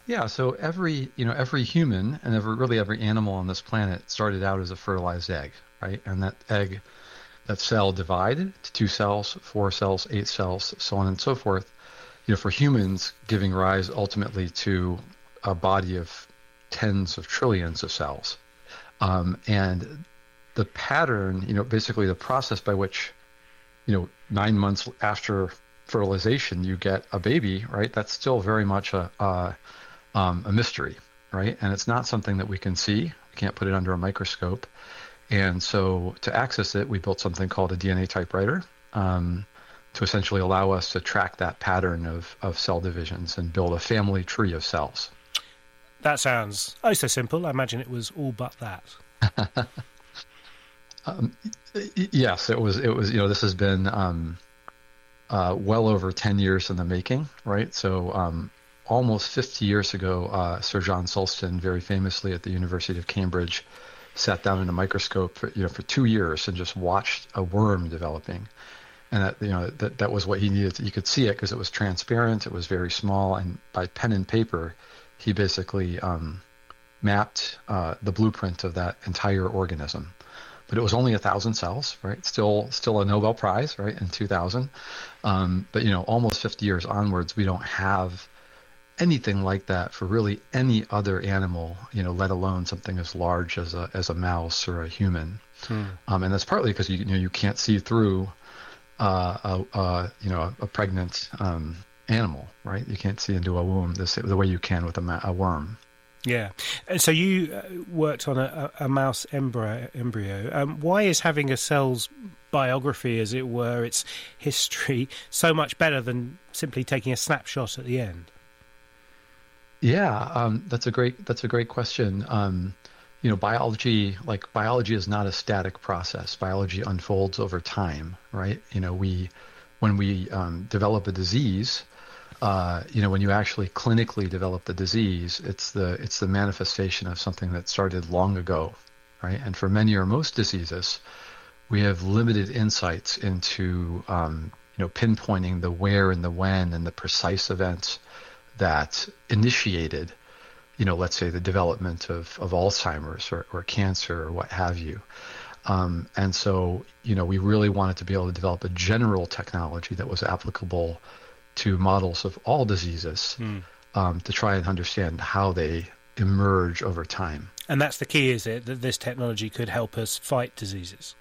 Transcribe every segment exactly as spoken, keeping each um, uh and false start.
Yeah, so every, you know, every human and every really every animal on this planet started out as a fertilized egg, right? And that egg, that cell divided to two cells, four cells, eight cells, so on and so forth. You know, for humans, giving rise ultimately to a body of tens of trillions of cells. Um, and the pattern, you know, basically the process by which, you know, nine months after fertilization, you get a baby, right? That's still very much a, a, um, a mystery, right? And it's not something that we can see. We can't put it under a microscope. And so to access it, we built something called a D N A typewriter um, to essentially allow us to track that pattern of, of cell divisions and build a family tree of cells. That sounds oh so simple. I imagine it was all but that. um, yes, it was. It was. You know, this has been um, uh, well over ten years in the making, right? So um, almost fifty years ago, uh, Sir John Sulston, very famously at the University of Cambridge, sat down in a microscope for, you know, for two years and just watched a worm developing. And that, you know, that, that was what he needed. You could see it because it was transparent. It was very small. And by pen and paper, he basically um, mapped uh, the blueprint of that entire organism. But it was only a thousand cells, right? Still, still a Nobel Prize, right? In two thousand. Um, but, you know, almost fifty years onwards, we don't have anything like that for really any other animal, you know, let alone something as large as a as a mouse or a human. Hmm. Um, and that's partly because you, you know you can't see through uh, a, a you know a pregnant um, animal, right? You can't see into a womb the, the way you can with a, ma- a worm. Yeah. And so you uh, worked on a, a mouse embryo. embryo. Um, why is having a cell's biography, as it were, its history, so much better than simply taking a snapshot at the end? Yeah, um, that's a great that's a great question. Um, you know, biology, like biology, is not a static process. Biology unfolds over time, right? You know, we when we um, develop a disease, uh, you know, when you actually clinically develop the disease, it's the it's the manifestation of something that started long ago, right? And for many or most diseases, we have limited insights into um, you know pinpointing the where and the when and the precise events that initiated, you know, let's say the development of, of Alzheimer's or, or cancer or what have you. Um, and so, you know, we really wanted to be able to develop a general technology that was applicable to models of all diseases mm. um, to try and understand how they emerge over time. And that's the key, is it, that this technology could help us fight diseases?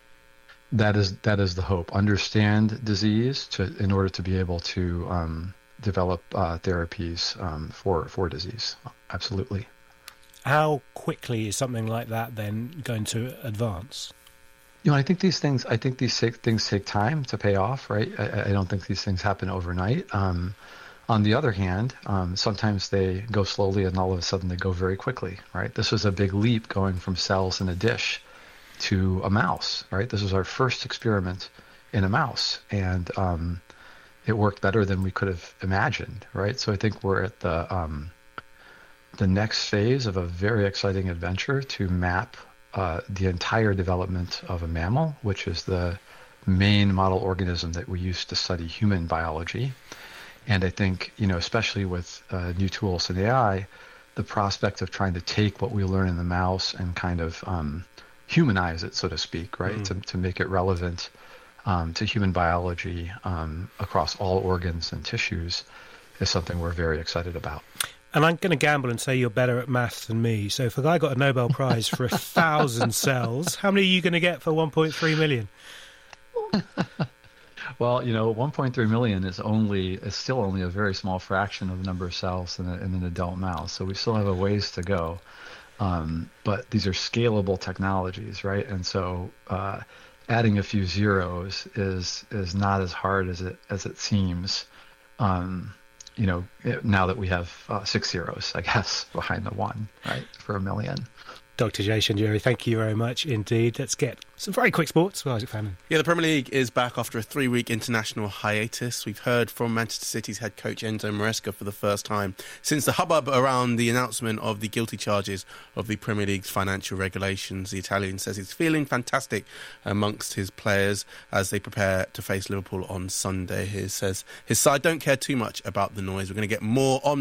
That is that is the hope. Understand disease to in order to be able to um, develop uh, therapies um, for for disease. Absolutely. How quickly is something like that then going to advance? You know, I think these things. I think these things take time to pay off, right? I, I don't think these things happen overnight. Um, on the other hand, um, sometimes they go slowly, and all of a sudden they go very quickly, right? This was a big leap going from cells in a dish to a mouse, right? This was our first experiment in a mouse, and um, it worked better than we could have imagined, right? So I think we're at the um, the next phase of a very exciting adventure to map uh, the entire development of a mammal, which is the main model organism that we use to study human biology. And I think, you know, especially with uh, new tools in A I, the prospect of trying to take what we learn in the mouse and kind of um, humanize it, so to speak, right, mm. to, to make it relevant um, to human biology um, across all organs and tissues is something we're very excited about. And I'm going to gamble and say you're better at maths than me. So if a guy got a Nobel Prize for a thousand cells, how many are you going to get for one point three million? Well, you know, one point three million is only is still only a very small fraction of the number of cells in, a, in an adult mouse. So we still have a ways to go. Um, but these are scalable technologies, right? And so uh, adding a few zeros is is not as hard as it as it seems. Um, you know, now that we have uh, six zeros, I guess, behind the one, right, for a million. Doctor Jay Shenjuri, thank you very much indeed. Let's get some very quick sports with Isaac Fannin. Yeah, the Premier League is back after a three-week international hiatus. We've heard from Manchester City's head coach Enzo Maresca for the first time since the hubbub around the announcement of the guilty charges of the Premier League's financial regulations. The Italian says he's feeling fantastic amongst his players as they prepare to face Liverpool on Sunday. He says his side don't care too much about the noise. We're going to get more on